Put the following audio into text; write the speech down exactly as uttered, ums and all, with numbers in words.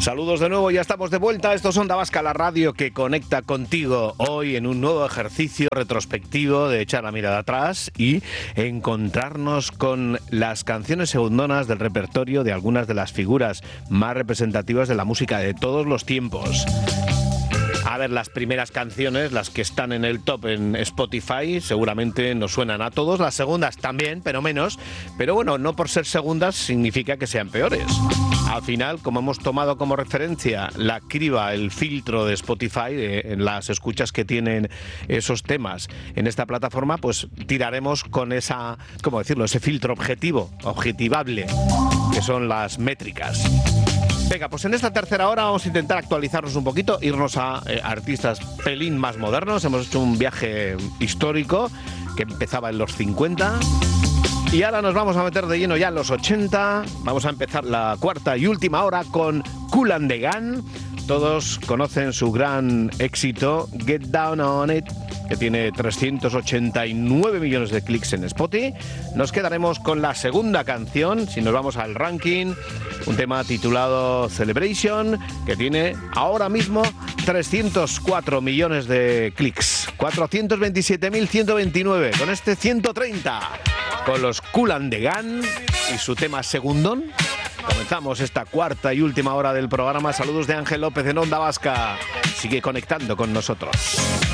Saludos de nuevo, ya estamos de vuelta. Esto es Onda Vasca, la radio que conecta contigo hoy en un nuevo ejercicio retrospectivo de echar la mirada atrás y encontrarnos con las canciones segundonas del repertorio de algunas de las figuras más representativas de la música de todos los tiempos. A ver, las primeras canciones, las que están en el top en Spotify, seguramente nos suenan a todos. Las segundas también, pero menos. Pero bueno, no por ser segundas significa que sean peores. Al final, como hemos tomado como referencia la criba, el filtro de Spotify, eh, en las escuchas que tienen esos temas en esta plataforma, pues tiraremos con esa, ¿cómo decirlo?, ese filtro objetivo, objetivable, que son las métricas. Venga, pues en esta tercera hora vamos a intentar actualizarnos un poquito, irnos a eh, artistas pelín más modernos. Hemos hecho un viaje histórico que empezaba en los cincuenta y ahora nos vamos a meter de lleno ya en los ochenta. Vamos a empezar la cuarta y última hora con Kool and the Gang. Todos conocen su gran éxito Get Down on It, que tiene trescientos ochenta y nueve millones de clics en Spotify. Nos quedaremos con la segunda canción, si nos vamos al ranking, un tema titulado Celebration, que tiene ahora mismo trescientos cuatro millones de clics, cuatrocientos veintisiete mil ciento veintinueve, con este ciento treinta, con los Kool and the Gang y su tema Segundón. Comenzamos esta cuarta y última hora del programa. Saludos de Ángel López en Onda Vasca. Sigue conectando con nosotros.